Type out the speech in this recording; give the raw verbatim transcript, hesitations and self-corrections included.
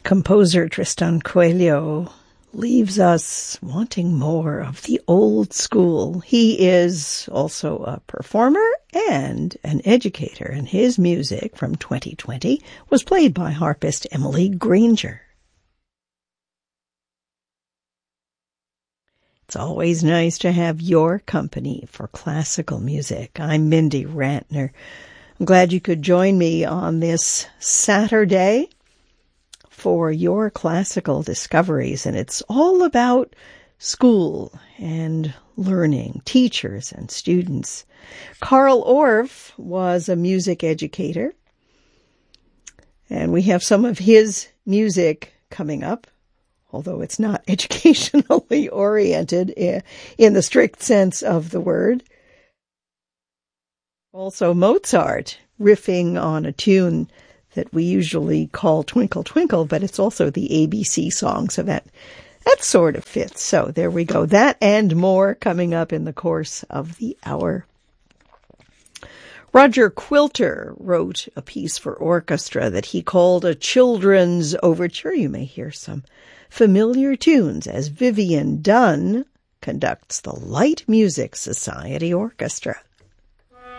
Composer Tristan Coelho leaves us wanting more of the old school. He is also a performer and an educator, and his music from twenty twenty was played by harpist Emily Granger. It's always nice to have your company for classical music. I'm Mindy Rantner. I'm glad you could join me on this Saturday for your classical discoveries, and it's all about school and learning, teachers and students. Carl Orff was a music educator, and we have some of his music coming up, although it's not educationally oriented in the strict sense of the word. Also Mozart riffing on a tune that we usually call Twinkle Twinkle, but it's also the A B C song, so that, that sort of fits. So there we go. That and more coming up in the course of the hour. Roger Quilter wrote a piece for orchestra that he called a children's overture. You may hear some familiar tunes as Vivian Dunn conducts the Light Music Society Orchestra.